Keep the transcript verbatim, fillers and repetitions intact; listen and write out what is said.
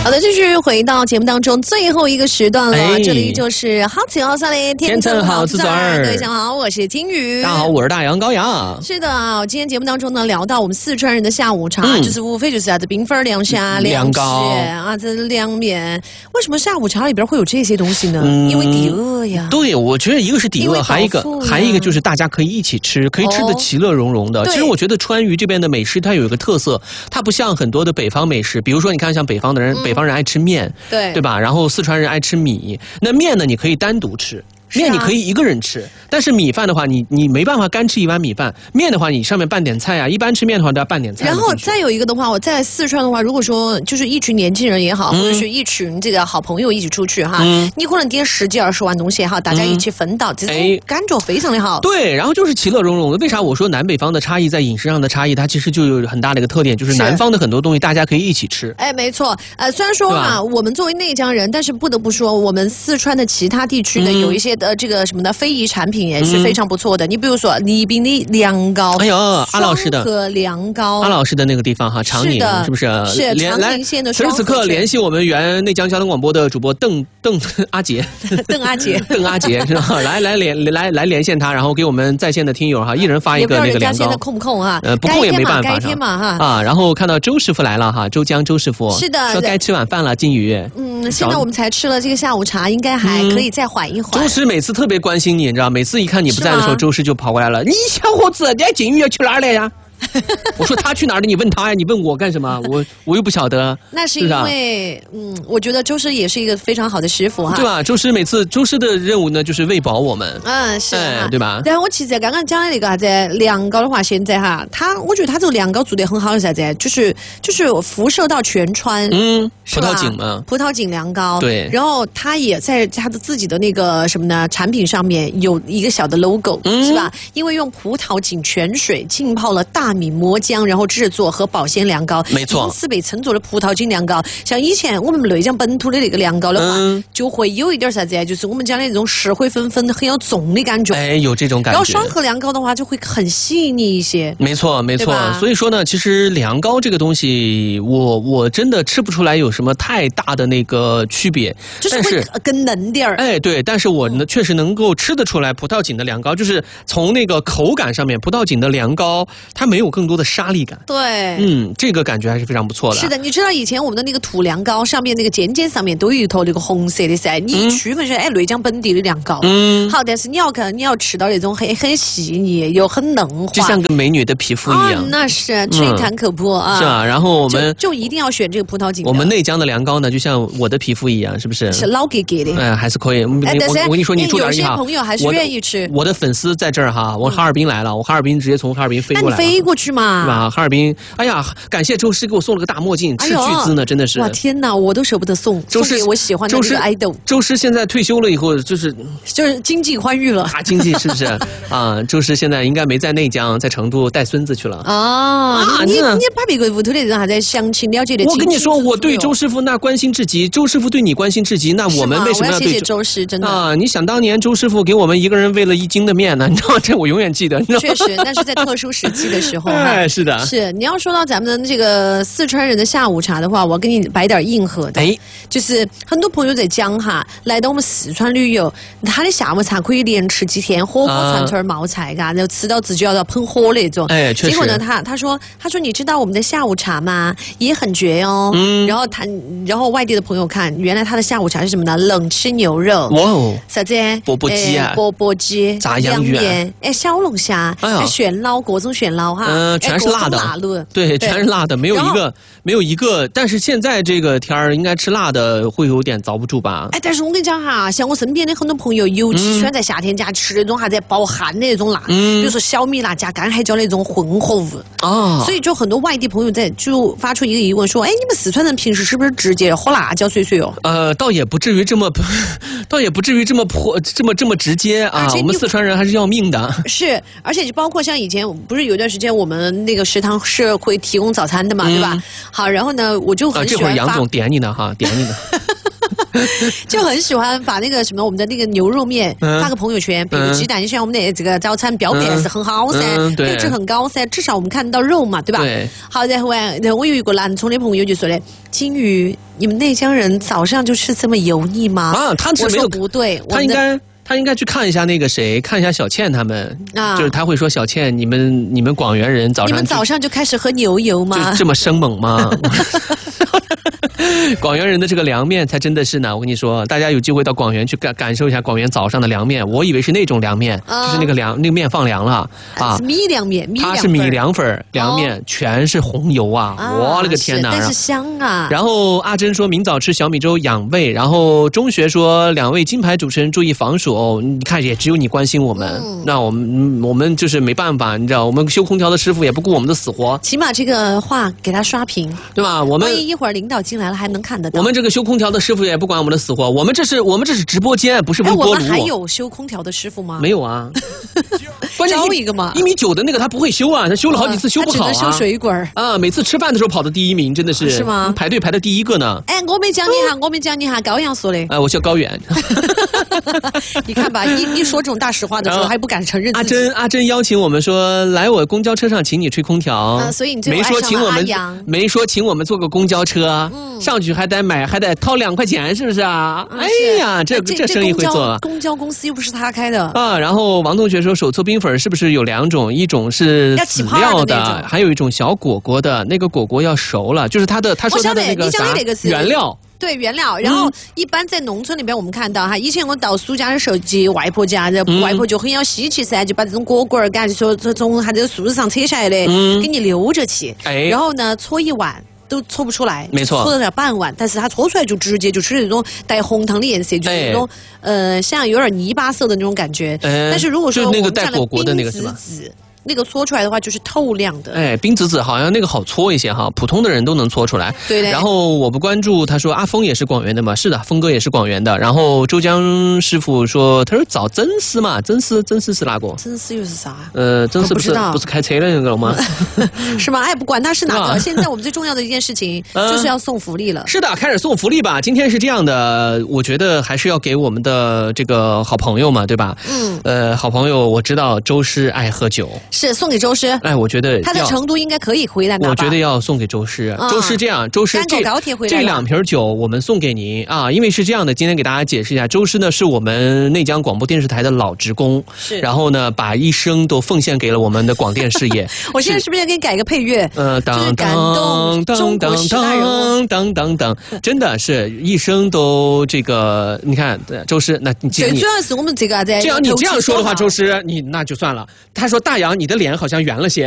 好的，继续回到节目当中最后一个时段了，哎、这里就是好奇好三零天成好自儿。各位想好，我是金鱼。 大家好，我是大洋高阳。 是的，今天节目当中呢，聊到我们四川人的下午茶，嗯、就是无非就是啥子冰粉、凉虾、凉糕啊，这凉面。为什么下午茶里边会有这些东西呢？嗯、因为抵饿呀。 对，我觉得一个是抵饿，还一个还一个就是大家可以一起吃，可以吃的其乐融融的。哦、其实我觉得川渝这边的美食它有一个特色，它不像很多的北方美食，比如说你看像北方的人，嗯、北方人爱吃面， 对对吧？然后四川人爱吃米，那面呢你可以单独吃。面你可以一个人吃，但是米饭的话，你你没办法干吃一碗米饭。面的话，你上面拌点菜啊，一般吃面的话都要拌点菜。 然后再有一个的话，我在四川的话，如果说就是一群年轻人也好，嗯、或者是一群这个好朋友一起出去哈，嗯、你可能点十几二十碗东西哈，大家一起分到，这种感觉非常的好。 对，然后就是其乐融融的。为啥我说南北方的差异在饮食上的差异，它其实就有很大的一个特点，就是南方的很多东西大家可以一起吃。 哎，没错。呃，虽然说啊，我们作为内江人，但是不得不说，我们四川的其他地区的有一些的这个什么的。非遗产品也是非常不错的，嗯、你比如说宜宾的凉糕， 哎呦，阿老师的和凉糕， 阿老师的那个地方哈，长宁是不是？ 是长宁县的。 此时此刻联系我们原内江交通广播的主播邓邓阿杰， 邓阿杰， 邓阿杰是吧？来来连来来连线他，然后给我们在线的听友哈，一人发一个那个凉糕。 现在空不空哈？ 呃，不空也没办法， 改天嘛哈。 啊，然后看到周师傅来了哈，周江周师傅是的， 说该吃晚饭了，金鱼。 嗯，现在我们才吃了这个下午茶，应该还可以再缓一缓。 周师每次特别关心你，你知道，每次一看你不在的时候，周师就跑过来了。你小伙子，你金鱼要去哪儿来呀？我说他去哪儿了？你问他呀，你问我干什么？我我又不晓得。 那是因为，是嗯，我觉得周师也是一个非常好的师傅哈。 对吧？周师每次周师的任务呢，就是喂饱我们。 嗯，是、 哎，对吧？ 然后我其实刚刚讲的那个啥子凉糕的话，现在哈，他我觉得他这个凉糕做得很好的啥子，就是就是辐射到全川。 嗯，葡萄景嘛， 葡萄景凉糕。 对。 然后他也在他的自己的那个什么呢产品上面有一个小的 logo，、嗯、是吧？因为用葡萄景泉水浸泡了大米磨浆，然后制作和保鲜凉糕， 没错， 因此被称作了葡萄景凉糕。像以前我们内江本土的那个凉糕的话，嗯、就会有一点啥子，就是我们讲的那种石灰粉粉很有重的感觉， 哎，有这种感觉。 然后双河凉糕的话，就会很细腻一些。 没错，没错。所以说呢，其实凉糕这个东西，我我真的吃不出来有什么太大的那个区别， 就是会更嫩点儿。 哎，对，但是我呢、嗯、确实能够吃得出来葡萄景的凉糕，就是从那个口感上面，葡萄景的凉糕它没有更多的沙粒感。 对， 嗯，这个感觉还是非常不错的。 是的，你知道以前我们的那个土凉糕上面那个尖尖上面都有一坨那个红色的噻，你区分出来，哎，内江本地的凉糕。嗯，好，但是你要看，你要吃到那种很很细腻又很嫩滑， 就像个美女的皮肤一样。 啊、那是吹弹可破啊！ 是啊，然后我们就, 就一定要选这个葡萄景。 我们内江的凉糕呢，就像我的皮肤一样，是不是？ 是老给给的。 哎，还是可以。哎， 但是我我跟你说，你注点意哈。 有些朋友还是愿意吃。 我的粉丝在这儿哈，我哈尔滨来了，我哈尔滨直接从哈尔滨飞过来。 那你飞过去嘛？ 是吧？哈尔滨，哎呀，感谢周师给我送了个大墨镜，斥巨资呢，真的是。 哇天哪，我都舍不得送。 周师， 我喜欢的那个爱豆。 周师现在退休了以后，就是就是经济宽裕了。 啊，经济是不是啊？周师现在应该没在内江，在成都带孙子去了。 啊，你你把别个屋头的人还在详情了解的。 我跟你说，我对周师傅那关心至极，周师傅对你关心至极，那我们为什么要对？ 谢谢周师，真的啊！你想当年周师傅给我们一个人喂了一斤的面呢，你知道这我永远记得。 确实，但是在特殊时期的时候， 哎，是的， 是你要说到咱们的这个四川人的下午茶的话，我给你摆点硬核的。哎，就是很多朋友在讲哈，来到我们四川旅游，他的下午茶可以连吃几天，火锅串串冒菜，嘎，然后吃到自己要要喷火那种。 哎，确实。 结果呢，他他说他说你知道我们的下午茶吗？也很绝哦。嗯。然后他然后外地的朋友看，原来他的下午茶是什么呢？冷吃牛肉。哇哦。啥子？ 钵钵鸡啊。 钵钵鸡。 炸洋芋。 哎，小龙虾。哎呀。炫捞各种炫捞哈。 嗯，全是辣的。 辣路。 对，全是辣的，没有一个没有一个。但是现在这个天儿，应该吃辣的会有点遭不住吧？ 哎，但是我跟你讲哈，像我身边的很多朋友，尤其喜欢在夏天家吃那种啥子爆汗的那种辣，嗯、比如说小米辣加干海椒那种混合物啊。所以就很多外地朋友在就发出一个疑问说：“哎，你们四川人平时是不是直接喝辣椒水水哦？” 呃，倒也不至于这么，倒也不至于这么破，这么这么直接啊。我们四川人还是要命的。 是，而且就包括像以前不是有段时间我们那个食堂是会提供早餐的嘛，嗯、对吧？好，然后呢，我就很喜欢、 啊、这会儿杨总点你呢哈，点你呢。 就很喜欢把那个什么我们的那个牛肉面发个朋友圈，配个鸡蛋，就像我们的这个早餐标配是很好噻，品质很高噻，至少我们看到肉嘛，对吧？ 对。 好，然后我有一个南充的朋友就说的，金宇，你们内江人早上就吃这么油腻吗？ 啊，他我说不对， 他应该。他应该去看一下那个谁，看一下小倩他们，啊、就是他会说小倩，你们你们广元人早上你们早上就开始喝牛油吗？ 就这么生猛吗？广元人的这个凉面才真的是呢，我跟你说，大家有机会到广元去感感受一下广元早上的凉面。我以为是那种凉面，啊、就是那个凉那个面放凉了啊， 米凉面，米凉它是米凉粉凉面，哦、全是红油啊！啊我勒个天哪！ 但是香啊。 然后阿珍说明早吃小米粥养胃，然后中学说两位金牌主持人注意防暑哦，你看也只有你关心我们，嗯、那我们我们就是没办法，你知道，我们修空调的师傅也不顾我们的死活， 起码这个话给他刷屏， 对吧？我们万一一会儿领导进来了还能看得到。 我们这个修空调的师傅也不管我们的死活，我们这是我们这是直播间，不是微波炉。 我们还有修空调的师傅吗？ 没有啊，关键招一个嘛， 一米九的那个他不会修啊，他修了好几次修不好啊。 他只能修水管啊，每次吃饭的时候跑到第一名，真的是是吗？ 排队排到第一个呢。 哎，我没讲你哈，我没讲你哈，高阳说的。 哎，我叫高远。 你看吧，一一说这种大实话的时候，还不敢承认。 阿珍，阿珍邀请我们说来我公交车上请你吹空调， 啊、所以你没说请我们，没说请我们坐个公交车，嗯、上去还得买，还得掏两块钱，是不是啊？嗯、哎呀，这这生意会做。 公交公司又不是他开的啊。然后王同学说，手搓冰粉是不是有两种？一种是籽料的，还有一种小果果的。那个果果要熟了，就是它的，他说他的那个啥原料。 对原料，然后一般在农村里边我们看到哈，以前我到苏家的时候去外婆家，然后外婆就很要稀奇噻，就把这种果果儿，干就说从它这个树子上扯下来的，给你留着去，然后呢搓一碗。都搓不出来， 没错， 搓了半碗，但是它搓出来就直接就是那种带红糖的颜色，就是那种呃像有点泥巴色的那种感觉。但是如果说我们蘸了冰籽籽。那个搓出来的话就是透亮的， 哎，冰籽籽好像那个好搓一些哈，普通的人都能搓出来。 对的。 然后我不关注，他说阿峰也是广元的嘛，是的，峰哥也是广元的。然后周江师傅说，他说找曾司嘛，曾司曾司是哪个？ 曾司又是啥？ 呃，曾司不是不是开车的那个吗？ 是吗？哎，不管他是哪个，现在我们最重要的一件事情就是要送福利了。 是的，开始送福利吧。今天是这样的，我觉得还是要给我们的这个好朋友嘛，对吧？嗯。呃，好朋友，我知道周师爱喝酒。 是送给周师， 哎，我觉得他在成都应该可以回来拿吧。 我觉得要送给周师，嗯、周师这样，周师这高铁回来这两瓶酒我们送给您啊，因为是这样的，今天给大家解释一下，周师呢是我们内江广播电视台的老职工， 是， 然后呢把一生都奉献给了我们的广电事业。 我现在是不是要给你改个配乐？ 呃，当当当当当当当当，真的是一生都这个，你看周师，那你最主要是我们这个在这样你这样说的话，周师你那就算了。他说大洋，你的脸好像圆了些。